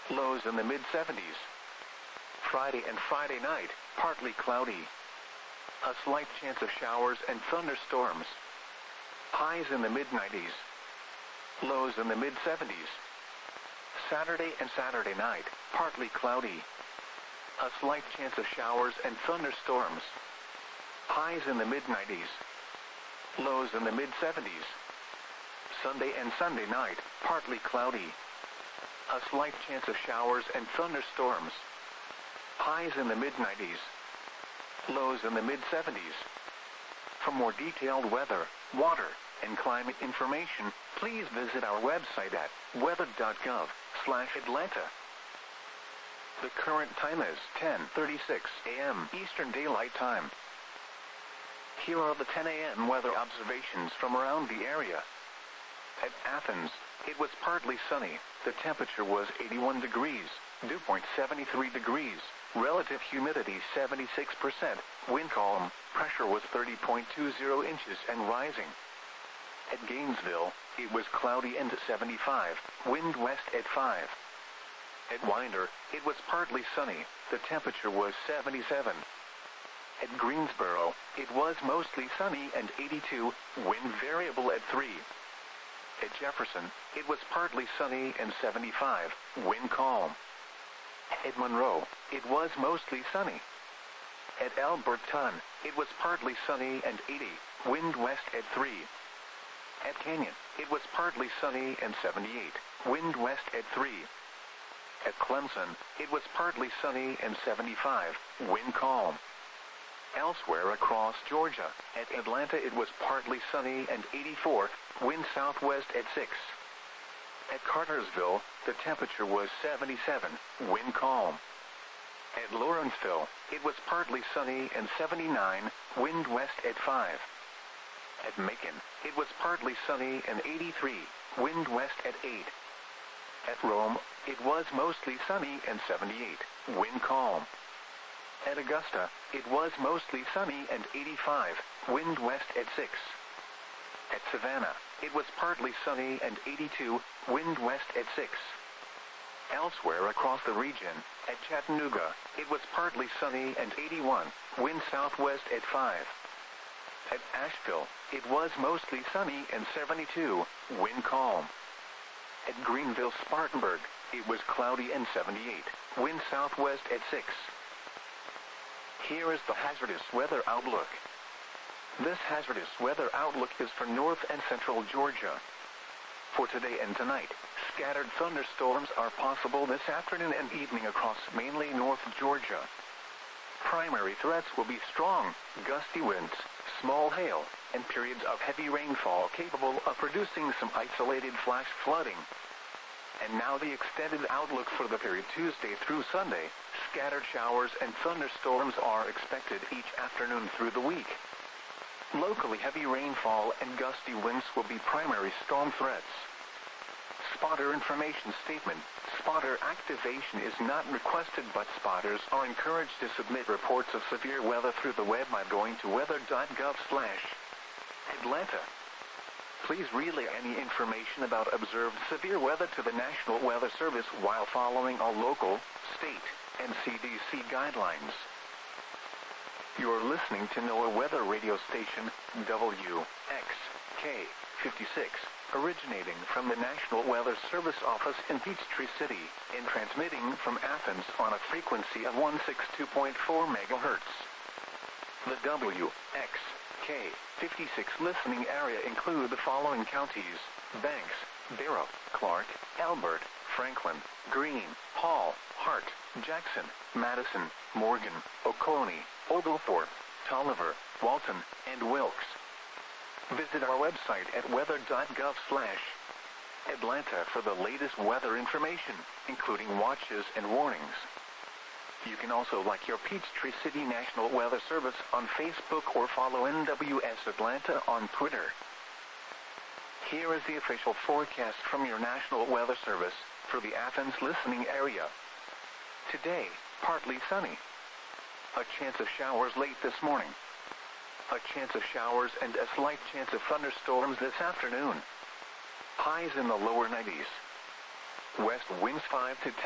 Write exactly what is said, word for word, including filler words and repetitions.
Lows in the mid seventies. Friday and Friday night, partly cloudy. A slight chance of showers and thunderstorms. Highs in the mid nineties. Lows in the mid seventies. Saturday and Saturday night, partly cloudy. A slight chance of showers and thunderstorms. Highs in the mid nineties. Lows in the mid seventies. Sunday and Sunday night, partly cloudy. A slight chance of showers and thunderstorms. Highs in the mid nineties. Lows in the mid seventies. For more detailed weather, water, and climate information, please visit our website at weather dot gov slash Atlanta. The current time is ten thirty-six a m Eastern Daylight Time. Here are the ten a m weather observations from around the area. At Athens, it was partly sunny. The temperature was eighty-one degrees, dew point seventy-three degrees, relative humidity seventy-six percent, wind calm, pressure was thirty point two zero inches and rising. At Gainesville, it was cloudy and seventy-five, wind west at five. At Winder, it was partly sunny. The temperature was seventy-seven. At Greensboro, it was mostly sunny and eighty-two, wind variable at three. At Jefferson, it was partly sunny and seventy-five, wind calm. At Monroe, it was mostly sunny. At Alberton, it was partly sunny and eighty, wind west at three. At Canyon, it was partly sunny and seventy-eight, wind west at three. At Clemson, it was partly sunny and seventy-five, wind calm. Elsewhere across Georgia, at Atlanta it was partly sunny and eighty-four, wind southwest at six. At Cartersville, the temperature was seventy-seven, wind calm. At Lawrenceville, it was partly sunny and seventy-nine, wind west at five. At Macon, it was partly sunny and eighty-three, wind west at eight. At Rome, it was mostly sunny and seventy-eight, wind calm. At Augusta, it was mostly sunny and eighty-five, wind west at six. At Savannah, it was partly sunny and eighty-two, wind west at six. Elsewhere across the region, at Chattanooga, it was partly sunny and eighty-one, wind southwest at five. At Asheville, it was mostly sunny and seventy-two, wind calm. At Greenville-Spartanburg, it was cloudy and seventy-eight, wind southwest at six. Here is the hazardous weather outlook. This hazardous weather outlook is for north and central Georgia. For today and tonight, scattered thunderstorms are possible this afternoon and evening across mainly north Georgia. Primary threats will be strong, gusty winds, small hail, and periods of heavy rainfall capable of producing some isolated flash flooding. And now the extended outlook for the period Tuesday through Sunday. Scattered showers and thunderstorms are expected each afternoon through the week. Locally heavy rainfall and gusty winds will be primary storm threats. Spotter information statement. Spotter activation is not requested, but spotters are encouraged to submit reports of severe weather through the web by going to weather dot gov slash Atlanta. Please relay any information about observed severe weather to the National Weather Service while following all local, state, and C D C guidelines. You're listening to NOAA Weather Radio Station, W X K fifty-six, originating from the National Weather Service office in Peachtree City, and transmitting from Athens on a frequency of one sixty-two point four megahertz. The W X K fifty-six listening area include the following counties: Banks, Barrow, Clark, Elbert, Franklin, Greene, Hall, Hart, Jackson, Madison, Morgan, Oconee, Oglethorpe, Tolliver, Walton, and Wilkes. Visit our website at weather dot gov slash Atlanta for the latest weather information, including watches and warnings. You can also like your Peachtree City National Weather Service on Facebook or follow N W S Atlanta on Twitter. Here is the official forecast from your National Weather Service for the Athens listening area. Today, partly sunny. A chance of showers late this morning. A chance of showers and a slight chance of thunderstorms this afternoon. Highs in the lower nineties. West winds five to ten.